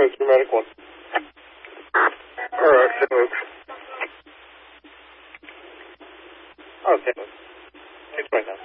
Mr. Medic 1. Alright, St. Luke's. Oh, St. Luke's. 629.